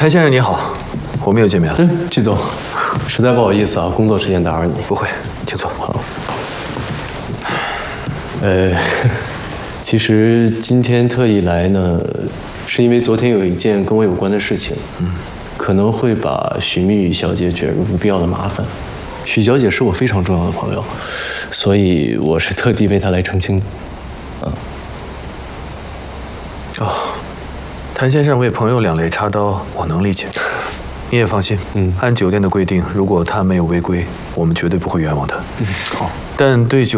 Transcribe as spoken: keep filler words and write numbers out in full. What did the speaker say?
谭先生你好，我们又见面了。 嗯，季总，实在不好意思啊，工作时间打扰你。 不会，请坐。 好。呃，其实今天特意来呢，是因为昨天有一件跟我有关的事情，嗯，可能会把许蜜雨小姐卷入不必要的麻烦。许小姐是我非常重要的朋友，所以我是特地为她来澄清的。啊。 哦。 谭先生为朋友两肋插刀，我能理解。你也放心，嗯，按酒店的规定，如果他没有违规，我们绝对不会冤枉他。嗯，好。但对酒。